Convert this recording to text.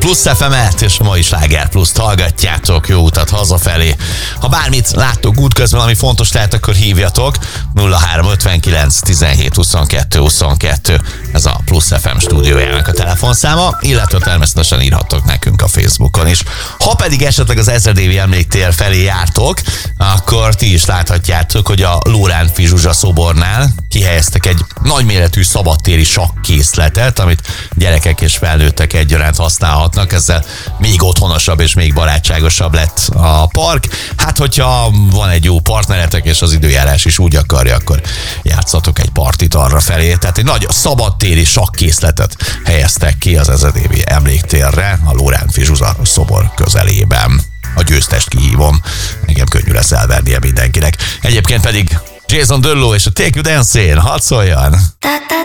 Plusz FM-et és a mai Sláger Pluszt hallgatjátok, jó utat hazafelé. Ha bármit láttok útközben, ami fontos lehet, akkor hívjatok. 0359 17 22 22. Ez a Plusz FM stúdiójának a telefonszáma, illetve természetesen írhattok nekünk a Facebookon is. Ha pedig esetleg az ezredévi emléktér felé jártok, akkor ti is láthatjátok, hogy a Lorántffy Zsuzsa szobornál kihelyeztek egy nagyméretű szabadtéri sakkészletet, amit gyerekek és felnőttek egyaránt használhatnak, ezzel még otthonosabb és még barátságosabb lett a park. Hát, hogyha van egy jó partneretek, és az időjárás is úgy akarja, akkor játszatok egy partit arra felé. Tehát egy nagy szabadtéri sakkészletet helyeztek ki az ezredévi emléktérre, a Lorántffy Zsuzsa szobor közelében. A győztest kihívom, engem könnyű lesz elvernie mindenkinek. Egyébként pedig Jason Derulo és a Take You Dancing, hadd szóljon!